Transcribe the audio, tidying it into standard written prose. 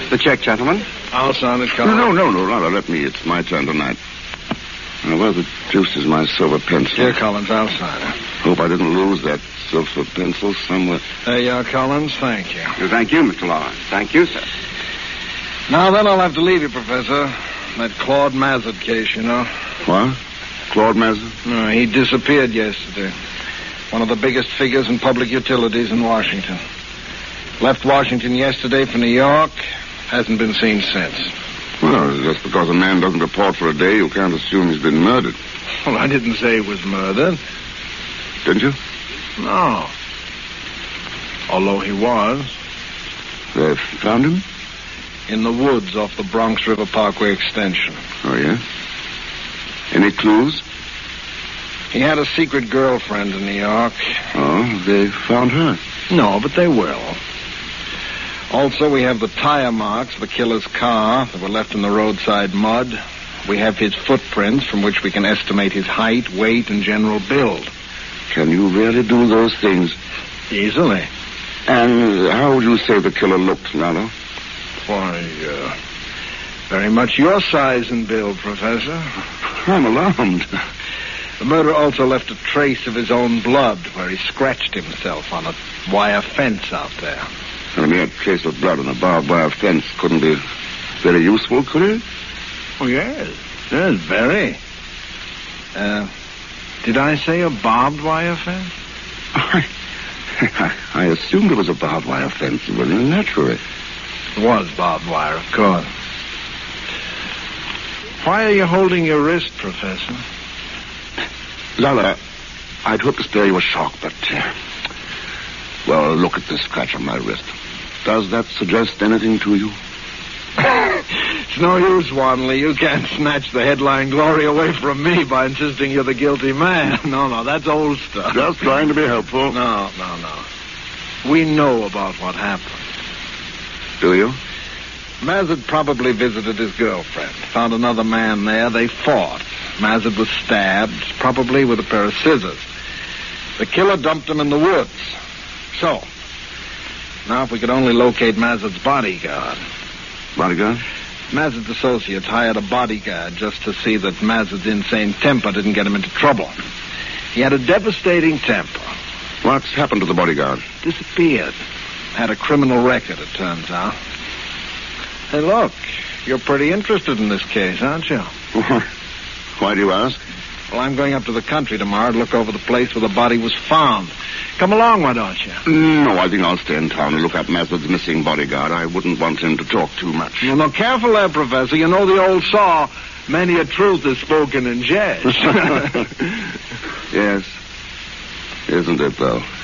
The check, gentlemen. I'll sign it, Collins. No, rather, let me. It's my turn tonight. Now, where the deuce is my silver pencil? Here, Collins, I'll sign it. Hope I didn't lose that silver pencil somewhere. There you are, Collins. Thank you. Thank you, Mr. Lawrence. Thank you, sir. Now then, I'll have to leave you, Professor. That Claude Mazard case, you know. What? Claude Mazard? No, he disappeared yesterday. One of the biggest figures in public utilities in Washington. Left Washington yesterday for New York. Hasn't been seen since. Well, just because a man doesn't report for a day, you can't assume he's been murdered. Well, I didn't say he was murdered. Didn't you? No. Although he was. They found him? In the woods off the Bronx River Parkway extension. Oh, yeah? Any clues? He had a secret girlfriend in New York. Oh, they found her? No, but they will. Also, we have the tire marks of the killer's car that were left in the roadside mud. We have his footprints from which we can estimate his height, weight, and general build. Can you really do those things? Easily. And how would you say the killer looked, Lalo? Why, very much your size and build, Professor. I'm alarmed. The murderer also left a trace of his own blood where he scratched himself on a wire fence out there. A mere trace of blood on a barbed wire fence couldn't be very useful, could it? Oh, yes. Yes, very. Did I say a barbed wire fence? I assumed it was a barbed wire fence, William, naturally. It was barbed wire, of course. Why are you holding your wrist, Professor? Lala, I'd hope to spare you a shock, but... well, look at this scratch on my wrist. Does that suggest anything to you? It's no use, Wanley. You can't snatch the headline glory away from me by insisting you're the guilty man. No, that's old stuff. Just trying to be helpful. No. We know about what happened. Do you? Mazard probably visited his girlfriend. Found another man there. They fought. Mazard was stabbed, probably with a pair of scissors. The killer dumped him in the woods. So, now if we could only locate Mazard's bodyguard. Bodyguard? Mazard's associates hired a bodyguard just to see that Mazard's insane temper didn't get him into trouble. He had a devastating temper. What's happened to the bodyguard? Disappeared. Had a criminal record, it turns out. Hey, look, you're pretty interested in this case, aren't you? Why do you ask? Well, I'm going up to the country tomorrow to look over the place where the body was found. Come along, why don't you? No, I think I'll stay in town and look up Mazard's missing bodyguard. I wouldn't want him to talk too much. Well, no, careful there, Professor. You know the old saw, many a truth is spoken in jest. Yes. Isn't it, though?